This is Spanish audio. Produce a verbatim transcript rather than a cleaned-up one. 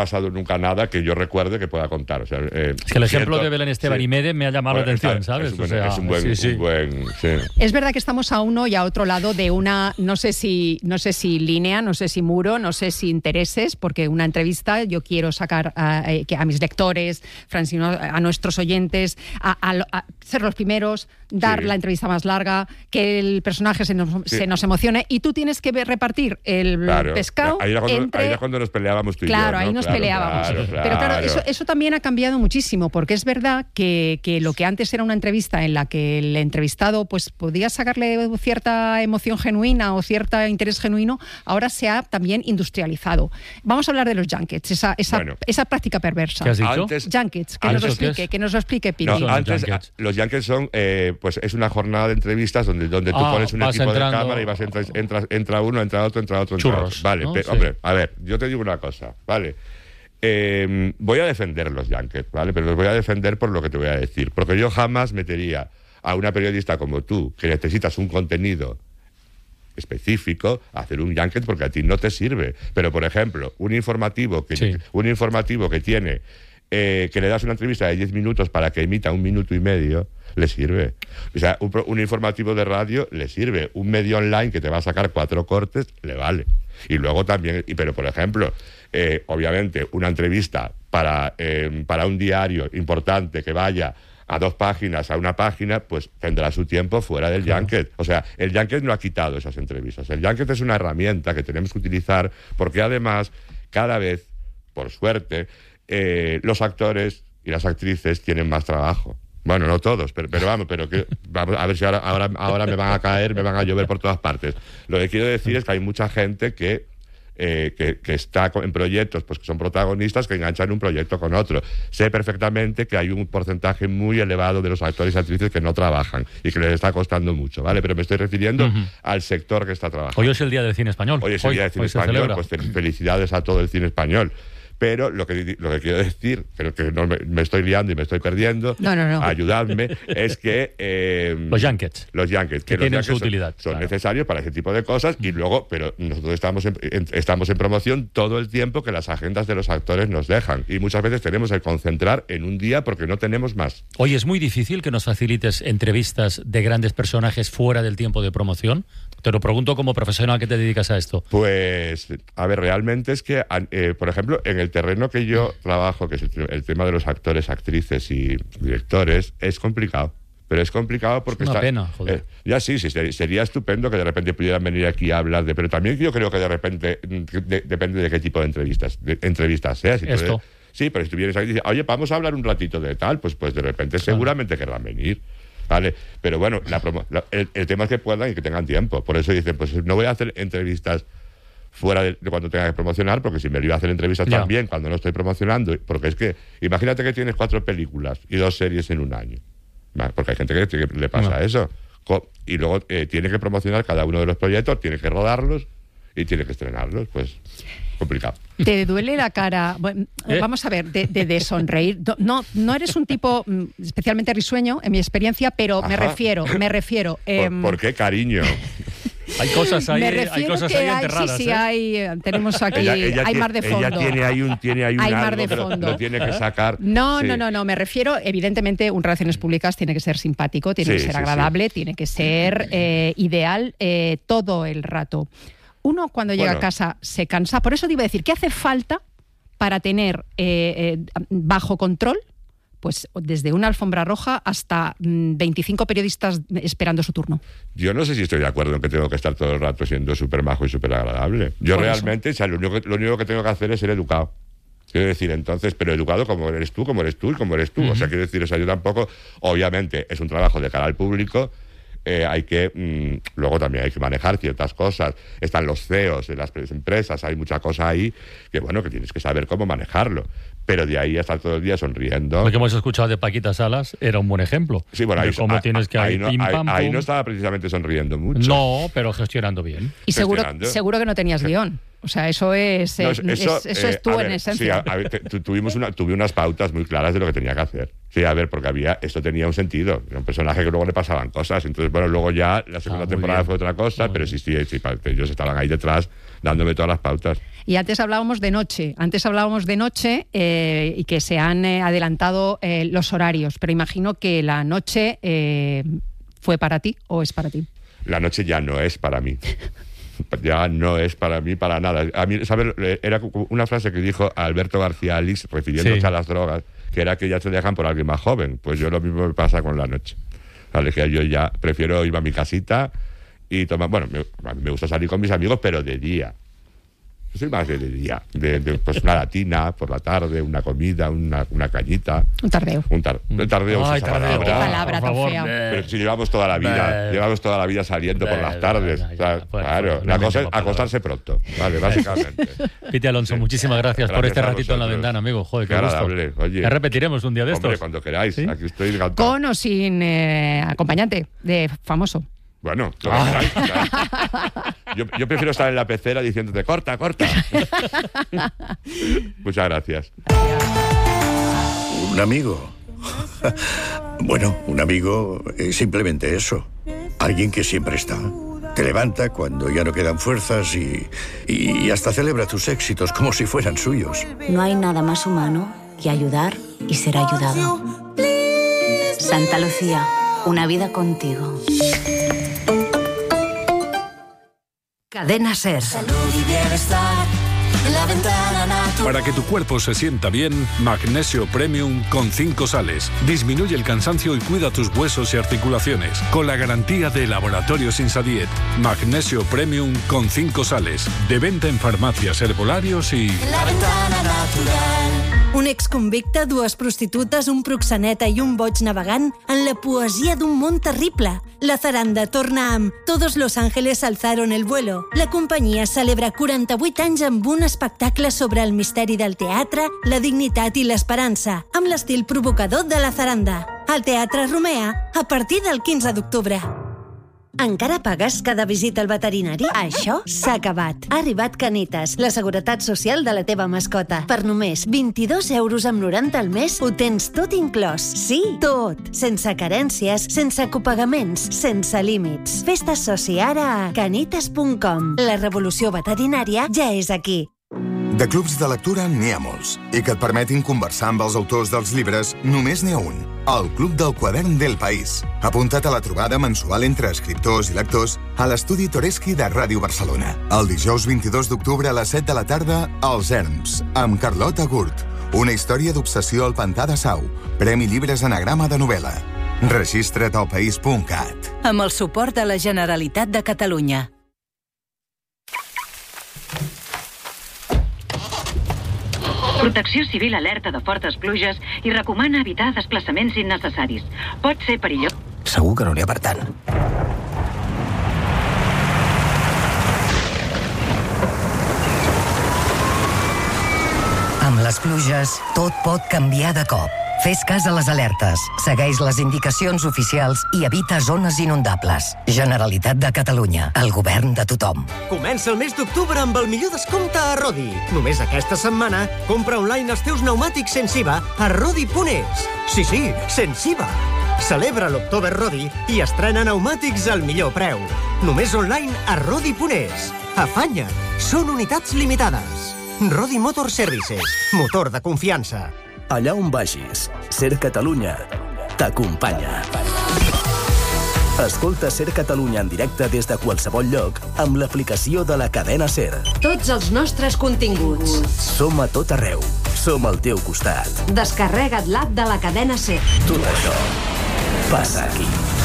pasado nunca nada que yo recuerde que pueda contar. O sea, eh, es que el ejemplo siento, de Belén Esteban sí. y Mede me ha llamado bueno, la atención, está, ¿sabes? Es un, o sea, es un buen... sí, sí. Un buen sí. Es verdad que estamos a uno y a otro lado de una, no sé si no sé si línea, no sé si muro, no sé si intereses, porque una entrevista yo quiero sacar a, a, a mis lectores, Francino, a nuestros oyentes, a, a, a ser los primeros, dar sí. la entrevista más larga, que el personaje se nos, sí. se nos emocione, y tú tienes que repartir el claro. pescado ahí era, cuando, entre... ahí era cuando nos peleábamos tú y claro, yo, ¿no? ahí nos claro, peleábamos. Claro, claro. Pero claro, eso, eso también ha cambiado muchísimo, porque es verdad que, que lo que antes era una entrevista en la que el entrevistado pues podía sacarle cierta emoción genuina o cierto interés genuino, ahora se ha también industrializado. Vamos a hablar de los junkets, esa, esa, bueno. esa práctica perversa. ¿Qué has dicho? Antes, Junkets, que nos lo explique, que nos lo explique Piti. No, antes, junkets? los junkets son, eh, pues es una jornada de entrevistas donde, donde tú Ah, pones un vas equipo entrando... de cámara y vas entra, entra, entra uno, entra otro, entra otro, entra Churros, otro. Vale, ¿no? pero, Sí. hombre, a ver, yo te digo una cosa, ¿vale? Eh, voy a defender los junkets, ¿vale? Pero los voy a defender por lo que te voy a decir. Porque yo jamás metería a una periodista como tú, que necesitas un contenido específico, a hacer un junket porque a ti no te sirve. Pero, por ejemplo, un informativo que, sí. un informativo que tiene... Eh, que le das una entrevista de diez minutos para que emita un minuto y medio, le sirve. O sea, un, un informativo de radio le sirve. Un medio online que te va a sacar cuatro cortes, le vale. Y luego también, y, pero por ejemplo, eh, obviamente, una entrevista para, eh, para un diario importante que vaya a dos páginas, a una página, pues tendrá su tiempo fuera del claro. junket. O sea, el junket no ha quitado esas entrevistas. El junket es una herramienta que tenemos que utilizar porque además, cada vez, por suerte, Eh, los actores y las actrices tienen más trabajo. Bueno, no todos, pero, pero vamos, pero que, vamos a ver si ahora, ahora, ahora me van a caer, me van a llover por todas partes. Lo que quiero decir es que hay mucha gente que, eh, que, que está en proyectos, pues que son protagonistas, que enganchan un proyecto con otro. Sé perfectamente que hay un porcentaje muy elevado de los actores y actrices que no trabajan y que les está costando mucho, ¿vale? Pero me estoy refiriendo uh-huh. al sector que está trabajando. Hoy es el Día del Cine Español. Hoy es el hoy, Día del Cine Español, pues felicidades a todo el cine español. Pero lo que, lo que quiero decir, pero que no me, me estoy liando y me estoy perdiendo, no, no, no. ayudadme, es que... Eh, los junkets. Los junkets. Que, que los tienen junkets su utilidad. Son, son claro. necesarios para ese tipo de cosas y luego, pero nosotros estamos en, en, estamos en promoción todo el tiempo que las agendas de los actores nos dejan. Y muchas veces tenemos que concentrar en un día porque no tenemos más. Oye, ¿es muy difícil que nos facilites entrevistas de grandes personajes fuera del tiempo de promoción? Te lo pregunto como profesional que te dedicas a esto. Pues, a ver, realmente es que, eh, por ejemplo, en el terreno que yo trabajo, que es el, el tema de los actores, actrices y directores, es complicado. Pero es complicado porque... Es una está, pena, joder. Eh, ya sí, sí, sería estupendo que de repente pudieran venir aquí a hablar de... Pero también yo creo que de repente, de, depende de qué tipo de entrevistas, de, entrevistas sea. Si Esto. Tú, sí, pero si tú vienes aquí y dices, oye, vamos a hablar un ratito de tal, pues, pues de repente claro. seguramente querrán venir. Vale, pero bueno, la promo, la, el, el tema es que puedan y que tengan tiempo. Por eso dicen, pues no voy a hacer entrevistas fuera de, de cuando tenga que promocionar, porque si me iba a hacer entrevistas ya. también cuando no estoy promocionando, porque es que, imagínate que tienes cuatro películas y dos series en un año. ¿Vale? Porque hay gente que, que le pasa no. eso. Y luego eh, tiene que promocionar cada uno de los proyectos, tiene que rodarlos y tiene que estrenarlos, pues... complicado. ¿Te duele la cara? Bueno, ¿Eh? Vamos a ver, de, de, de sonreír. No, no eres un tipo especialmente risueño, en mi experiencia, pero Ajá. me refiero, me refiero. Eh, ¿Por, ¿Por qué, cariño? Hay cosas ahí, hay cosas ahí enterradas. Sí, sí, ¿eh? hay, tenemos aquí, ella, ella hay tiene, mar de fondo. Ella tiene ahí un, tiene ahí un hay algo mar de que fondo. Lo, lo tiene que sacar. No, sí. no, no, no, me refiero, evidentemente, un relaciones públicas tiene que ser simpático, tiene sí, que ser sí, agradable, sí. tiene que ser eh, ideal eh, todo el rato. Uno cuando llega bueno. a casa se cansa, por eso te iba a decir, ¿qué hace falta para tener eh, eh, bajo control? Pues desde una alfombra roja hasta mmm, veinticinco periodistas esperando su turno. Yo no sé si estoy de acuerdo en que tengo que estar todo el rato siendo súper majo y súper agradable. Yo por realmente, o sea, lo, único que, lo único que tengo que hacer es ser educado. Quiero decir, entonces, pero educado como eres tú, como eres tú y como eres tú. Uh-huh. O sea, quiero decir, o sea, yo tampoco, obviamente, es un trabajo de cara al público. Eh, hay que, mmm, luego también hay que manejar ciertas cosas. Están los C E Os de las empresas, hay mucha cosa ahí que, bueno, que tienes que saber cómo manejarlo. Pero de ahí a estar todo el día sonriendo. Lo que hemos escuchado de Paquita Salas era un buen ejemplo. Sí, bueno, ahí, cómo ahí, tienes que ahí, ahí, no, pim, ahí, pam, ahí pum. no estaba precisamente sonriendo mucho. No, pero gestionando bien. Y seguro, seguro que no tenías guión. O sea, eso es, no, eso, eso, es, eso eh, es tú ver, en esencia. Sí, a, a ver, te, tuvimos una, tuve unas pautas muy claras de lo que tenía que hacer. Sí, a ver, porque había, esto tenía un sentido. Era un personaje que luego le pasaban cosas. Entonces, bueno, luego ya la segunda ah, temporada bien. fue otra cosa, muy pero bien. sí, sí, sí, ellos estaban ahí detrás dándome todas las pautas. Y antes hablábamos de noche, antes hablábamos de noche eh, y que se han eh, adelantado eh, los horarios, pero imagino que la noche eh, fue para ti o es para ti. La noche ya no es para mí. Ya no es para mí para nada. A mí, ¿sabes? Era una frase que dijo Alberto García Alix, refiriéndose sí. a las drogas, que era que ya te dejan por alguien más joven. Pues yo lo mismo me pasa con la noche. Vale, que yo ya prefiero irme a mi casita y tomar... Bueno, me, a mí me gusta salir con mis amigos, pero de día. Yo soy más de, de día. De, de, pues una latina por la tarde, una comida, una, una cañita. Un tardeo. Un, tar, un tardeo. Ay, tardeo. Qué palabra tan fea. Pero si llevamos toda la vida, Be. llevamos toda la vida saliendo Be. por las tardes. Ya, ya, o sea, pues, claro, pues, la cosa es acostarse pronto. Vale, básicamente. Piti Alonso, Sí. muchísimas gracias, Gracias por este a ratito en la vosotros. ventana, amigo. Joder, qué, Qué gusto. agradable. Oye. Ya repetiremos un día de estos. Hombre, cuando queráis. ¿Sí? Aquí estoy encantado. Con o sin eh, acompañante de famoso. Bueno, lo que queráis, ¿sabes? yo, yo prefiero estar en la pecera diciéndote, corta, corta. Muchas gracias. Un amigo. Bueno, un amigo es simplemente eso. Alguien que siempre está. Te levanta cuando ya no quedan fuerzas y, y hasta celebra tus éxitos como si fueran suyos. No hay nada más humano que ayudar y ser ayudado. Santa Lucía, una vida contigo. Cadena SER. Salud y bienestar en la ventana natural. Para que tu cuerpo se sienta bien, Magnesio Premium con cinco sales. Disminuye el cansancio y cuida tus huesos y articulaciones. Con la garantía de Laboratorios Insadiet. Magnesio Premium con cinco sales. De venta en farmacias, herbolarios y... La ventana natural. Un exconvicte, dues prostitutes, un proxeneta i un boig navegant en la poesia d'un món terrible. La zaranda torna amb Todos los ángeles alzaron el vuelo. La companyia celebra quaranta-vuit anys amb un espectacle sobre el misteri del teatre, la dignitat i l'esperança, amb l'estil provocador de la zaranda. Al Teatre Romea, a partir del quinze d'octubre. Encara pagues cada visita al veterinari? Això s'ha acabat. Ha arribat Canitas, la seguretat social de la teva mascota. Per només vint-i-dos euros amb noranta al mes ho tens tot inclòs. Sí, tot. Sense carències, sense copagaments, sense límits. Fes-te soci ara a canitas punt com. La revolució veterinària ja és aquí. De clubs de lectura n'hi ha molts, i que et permetin conversar amb els autors dels llibres només n'hi ha un, el Club del Quadern del País. Apunta't a la trobada mensual entre escriptors i lectors a l'estudi Toreschi de Ràdio Barcelona. El dijous vint-i-dos d'octubre a les set de la tarda, Els Erms, amb Carlota Gurt. Una història d'obsessió al Pantà de Sau. Premi Llibres Anagrama de novel·la. Registra't al país punt cat. Amb el suport de la Generalitat de Catalunya. Protecció Civil alerta de fortes pluges i recomana evitar desplaçaments innecessaris. Pot ser perillós. Segur que no n'hi ha per tant. Amb les pluges, tot pot canviar de cop. Fes cas a les alertes, segueix les indicacions oficials i evita zones inundables. Generalitat de Catalunya, el govern de tothom. Comença el mes d'octubre amb el millor descompte a Rodi. Només aquesta setmana, compra online els teus pneumàtics sense I V A a rodi punt es. Sí, sí, sense I V A. Celebra l'October Rodi i estrena pneumàtics al millor preu. Només online a rodi punt es. Afanya't, són unitats limitades. Rodi Motor Services, motor de confiança. Allà on vagis, SER Catalunya t'acompanya. Escolta SER Catalunya en directe des de qualsevol lloc amb l'aplicació de la cadena SER. Tots els nostres continguts. Som a tot arreu. Som al teu costat. Descarrega't l'app de la cadena SER. Tot això passa aquí.